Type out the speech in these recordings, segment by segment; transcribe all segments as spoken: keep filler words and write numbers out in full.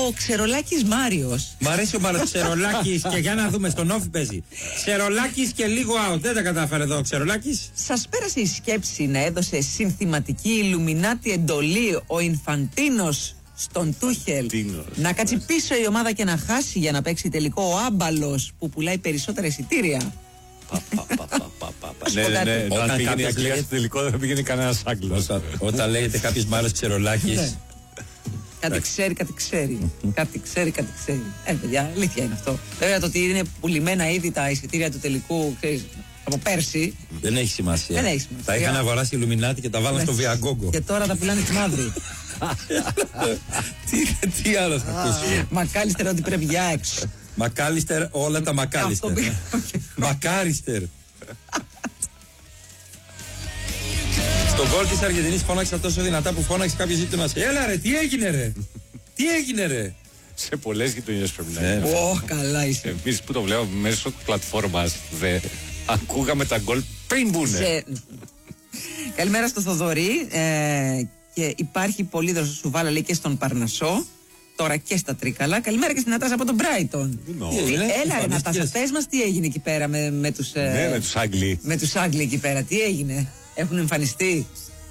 ο Ξερολάκης Μάριος. Μ' αρέσει ο Μάριος Ξερολάκης και για να δούμε στον όφη παίζει. Ξερολάκης και λίγο out. Δεν τα κατάφερε εδώ ο Ξερολάκης. Σας πέρασε η σκέψη να έδωσε συνθηματική Ιλουμινάτη εντολή ο Ινφαντίνος στον Τούχελ να κάτσει πίσω η ομάδα και να χάσει για να παίξει τελικό ο άμπαλος που πουλάει περισσότερα εισιτήρια? Ναι, ναι, ναι. Όταν πήγαινε η Αγγλία στο τελικό δεν πήγαινε κανένας Άγγλος. Όταν λέγεται κάποιος Μάριος Ξερολάκης. Κάτι ξέρει, κάτι ξέρει. Κάτι ξέρει, κάτι ξέρει. Ε, παιδιά, αλήθεια είναι αυτό. Βέβαια το ότι είναι πουλημένα ήδη τα εισιτήρια του τελικού, ξέρεις, από πέρσι. Δεν έχει σημασία. Δεν έχει σημασία. Τα είχαν αγοράσει Ιλουμινάτι και τα βάλαν στο Βιαγκόγκο. Και τώρα τα πουλάνε τη μαύρη. Τι άλλο θα ακούσουμε? Μακάλιστερ ότι πρέπει για έξω. Μακάλιστερ, όλα τα Μακάλιστερ. Μακάριστερ. Στον γκολ της Αργεντινής φώναξε τόσο δυνατά που φώναξε κάποιος γείτονας. Έλα ρε, τι έγινε ρε? Τι έγινε ρε? Σε πολλές γειτονιές πρέπει να είναι. Ω, καλά είσαι. Εμείς που το βλέπαμε μέσω της πλατφόρμας, δε ακούγαμε τα γκολ πριν μπουνε. Καλημέρα στο Θοδωρή. Και υπάρχει πολύ δρόσο σουβάλα, λέει, και στον Παρνασσό. Τώρα και στα Τρίκαλα. Καλημέρα και στην Νατάσα από τον Μπράιτον. Έλα ρε Νατάσα, πες μας τι έγινε εκεί πέρα με τους Ναι, με τους Άγγλοι. Με τους Άγγλοι εκεί πέρα, τι έγινε? Έχουν εμφανιστεί?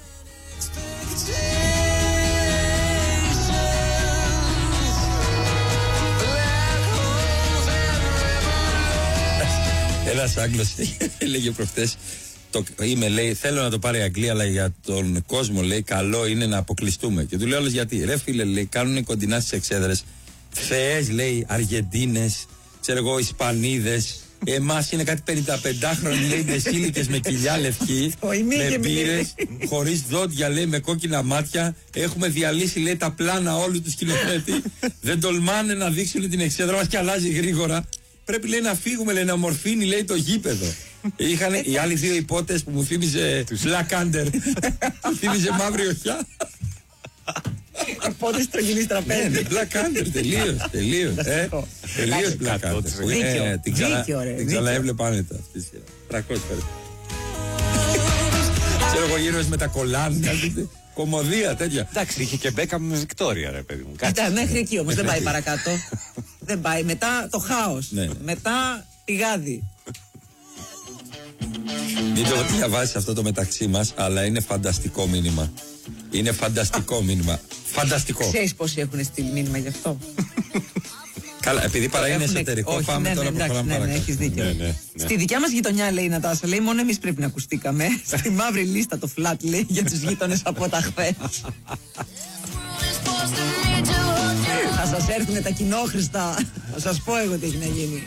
Ένας Άγγλος έλεγε προχτές, το, είμαι, λέει, θέλω να το πάρει η Αγγλία, αλλά για τον κόσμο, λέει, καλό είναι να αποκλειστούμε. Και του λέει όλος γιατί? Ρε φίλε, λέει, κάνουν κοντινά στις εξέδρες θεές, λέει, Αργεντίνες, ξέρω εγώ, Ισπανίδες. Εμάς είναι κάτι πενηνταπεντάχρονοι, λέει, δεσίλικες με κοιλιά λευκή, με μπύρες, χωρίς δόντια, λέει, με κόκκινα μάτια. Έχουμε διαλύσει, λέει, τα πλάνα όλου του σκηνοθέτη. Δεν τολμάνε να δείξουν την εξέδρα μας και αλλάζει γρήγορα. Πρέπει, λέει, να φύγουμε, λέει, να μορφύνει, λέει, το γήπεδο. Είχαν οι άλλοι δύο υπότες που μου θύμιζε Black Under. Μου θύμιζε μαύρη οχιά. Υπότες τρογγυλής τραπέζι. Ναι, Black Under, τελείως, τελείως. Τελείως Black Under. Την ξαναέβλεπα άνετα αυτή τη σειρά. τριακόσιες φορές. Ξέρω εγώ, γύρω με τα κολάνια, κομμωδία τέτοια. Εντάξει, είχε και Μπέκα με Βικτόρια, ρε παιδί μου. Κοίτα, μέχρι εκεί όμως, δεν πάει παρακάτω. Δεν πάει. Μετά το χάος. Μετά πηγάδι. Μην το διαβάσεις αυτό το μεταξύ μας, αλλά είναι φανταστικό μήνυμα. Είναι φανταστικό μήνυμα. Φανταστικό. Ξέρεις πόσοι έχουν στείλει μήνυμα γι' αυτό? Καλά, επειδή παρά είναι εσωτερικό, όχι, πάμε ναι, τώρα ναι, που εντάξει, πάμε ναι, ναι, έχεις δίκιο. Ναι, ναι, ναι. Στη δικιά μας γειτονιά, λέει η Νατάσα, λέει, μόνο εμείς πρέπει να ακουστήκαμε. Στη μαύρη λίστα το flat, λέει, για τους γείτονες από τα χθες. Θα σας έρθουνε τα κοινόχρηστα. Θα σας πω εγώ τι έχει να γίνει.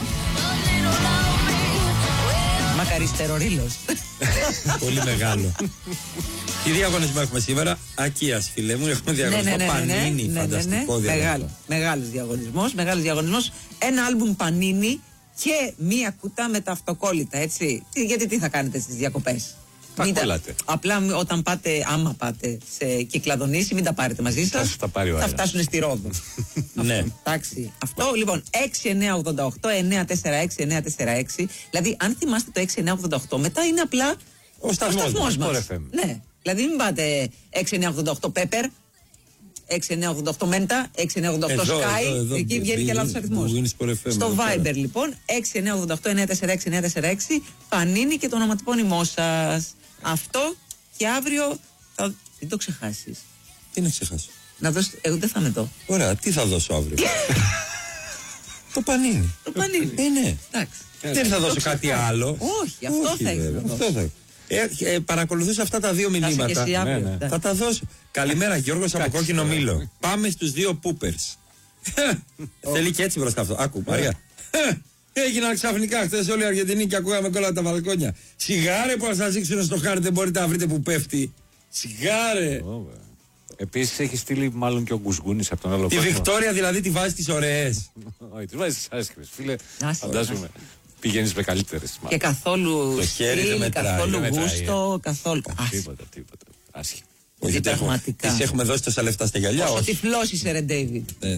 Μακαριστερορίλος. Πολύ μεγάλο. Τι διαγωνισμό έχουμε σήμερα? Ακίας, φίλε μου, έχουμε διαγωνισμό. Ναι, ναι, ναι, ναι, Πανίνι, ναι, φανταστικό ναι, ναι, διαγωνισμό. Μεγάλος διαγωνισμός, μεγάλος διαγωνισμός. Ένα άλμπουμ Πανίνι και μία κουτά με τα αυτοκόλλητα, έτσι. Τι, γιατί τι θα κάνετε στις διακοπές? Τα Μην κολλάτε. Απλά όταν πάτε, άμα πάτε σε κυκλαδονήσι, μην τα πάρετε μαζί σας. Θα, θα, θα φτάσουν στη Ρόδο. Ναι. Εντάξει. Αυτό λοιπόν έξι εννιά ογδόντα οκτώ εννιά τέσσερα έξι εννιά τέσσερα έξι. Δηλαδή, αν θυμάστε το έξι εννιά ογδόντα οκτώ, μετά είναι απλά ο σταθμός μας. Ναι. Δηλαδή, μην πάτε έξι εννιά ογδόντα οκτώ Pepper, έξι εννιά ογδόντα οκτώ Menta, έξι εννιά ογδόντα οκτώ Sky. Εκεί βγαίνει και λάθος αριθμός. Στο Viber λοιπόν έξι εννιά ογδόντα οκτώ εννιά τέσσερα έξι εννιά τέσσερα έξι. Πανίνι και το ονοματεπώνυμό σας. Αυτό και αύριο θα... Μην το ξεχάσεις. Τι να ξεχάσω? Να δώσεις... Εγώ δεν θα είμαι εδώ. Ωραία, τι θα δώσω αύριο? Το Πανίνι. Το Πανίνι. Ε, ναι. Εντάξει. Δεν θα δώσω κάτι άλλο. Όχι, αυτό θα έχει. Ε, ε, παρακολουθούσα αυτά τα δύο μηνύματα. Ναι, ναι. Θα τα δώσω. Καλημέρα, Γιώργος από Κόκκινο Μήλο. Πάμε στους δύο πούπερς. Θέλει και έτσι μπροστά αυτό. Άκου, Μαρία. Έγιναν ξαφνικά χθες όλοι οι Αργεντινοί και ακούγαμε κόλλα τα βαλκόνια. Σιγάρε που θα σας δείξουν στο χάρτη, δεν μπορείτε να βρείτε που πέφτει. Σιγάρε. Επίσης έχει στείλει μάλλον και ο Γκουσγούνης από τον άλλο κόσμο. Τη Βικτόρια δηλαδή τη βάζει τις ωραίες. Όχι, τη βάζει τις άσχημες. Φίλε, φαντάζομαι. Πηγαίνεις με καλύτερες. Και καθόλου το χέρι δεν μετράει, καθόλου δεν γούστο, καθόλου. Τίποτα, τίποτα. Άσχημα. Τις έχουμε δώσει τόσα λεφτά στα γυαλιά. Όσο τυφλός είσαι ρε Ντέιβιντ.